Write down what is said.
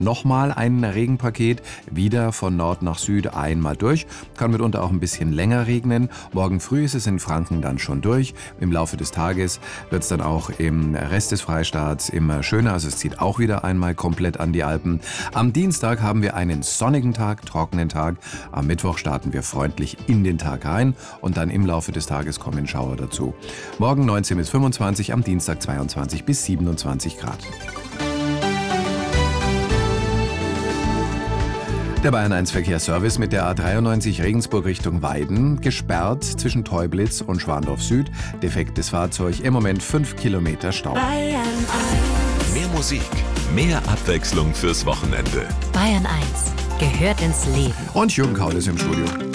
Nochmal ein Regenpaket, wieder von Nord nach Süd einmal durch. Kann mitunter auch ein bisschen länger regnen. Morgen früh ist es in Franken dann schon durch. Im Laufe des Tages wird es dann auch im Rest des Freistaats immer schöner. Also es zieht auch wieder einmal komplett an die Alpen. Am Dienstag haben wir einen sonnigen Tag, trockenen Tag. Am Mittwoch starten wir freundlich in den Tag rein und dann im Laufe des Tages kommen Schauer dazu. Morgen 19 bis 25, am Dienstag 22 bis 27 Grad. Der Bayern 1 Verkehrsservice mit der A93 Regensburg Richtung Weiden. Gesperrt zwischen Teublitz und Schwandorf Süd. Defektes Fahrzeug, im Moment 5 Kilometer Stau. Bayern 1. Mehr Musik, mehr Abwechslung fürs Wochenende. Bayern 1 gehört ins Leben. Und Jürgen Kaul ist im Studio.